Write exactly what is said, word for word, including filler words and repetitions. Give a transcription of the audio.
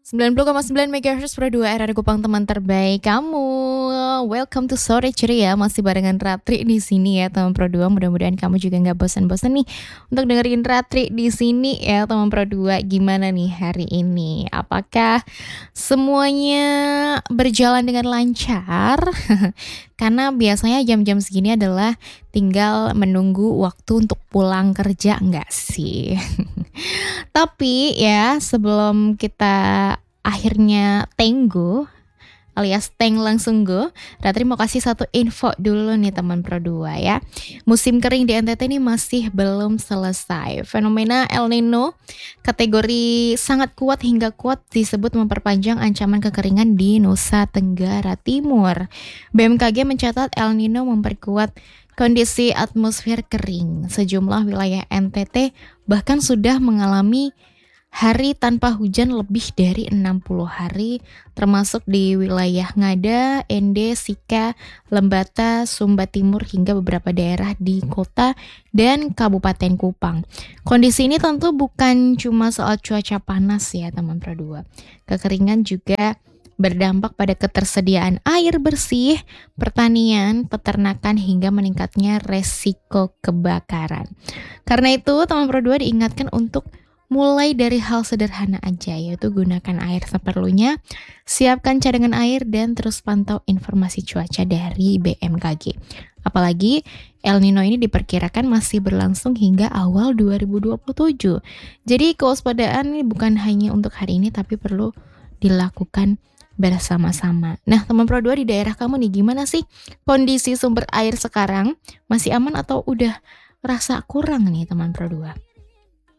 sembilan puluh koma sembilan megahertz Pro dua R R Kupang, teman terbaik kamu. Welcome to Sore Ceria, masih barengan Ratri di sini ya teman Pro dua. Mudah-mudahan kamu juga nggak bosan-bosan nih untuk dengerin Ratri di sini ya teman Pro dua. Gimana nih hari ini? Apakah semuanya berjalan dengan lancar? Karena biasanya jam-jam segini adalah tinggal menunggu waktu untuk pulang kerja, nggak sih? Tapi ya sebelum kita akhirnya tenggo alias teng langsung go, Ratri mau kasih satu info dulu nih teman Pro dua ya. Musim kering di N T T ini masih belum selesai. Fenomena El Nino kategori sangat kuat hingga kuat disebut memperpanjang ancaman kekeringan di Nusa Tenggara Timur. B M K G mencatat El Nino memperkuat kondisi atmosfer kering. Sejumlah wilayah N T T bahkan sudah mengalami hari tanpa hujan lebih dari enam puluh hari, termasuk di wilayah Ngada, Ende, Sika, Lembata, Sumba Timur hingga beberapa daerah di kota dan Kabupaten Kupang. Kondisi ini tentu bukan cuma soal cuaca panas ya teman Pro dua. Kekeringan juga berdampak pada ketersediaan air bersih, pertanian, peternakan hingga meningkatnya resiko kebakaran. Karena itu teman Pro dua diingatkan untuk mulai dari hal sederhana aja, yaitu gunakan air seperlunya, siapkan cadangan air, dan terus pantau informasi cuaca dari B M K G. Apalagi El Nino ini diperkirakan masih berlangsung hingga awal dua ribu dua puluh tujuh. Jadi kewaspadaan ini bukan hanya untuk hari ini, tapi perlu dilakukan bersama-sama. Nah teman Pro dua, di daerah kamu nih gimana sih kondisi sumber air sekarang? Masih aman atau udah rasa kurang nih teman Pro dua?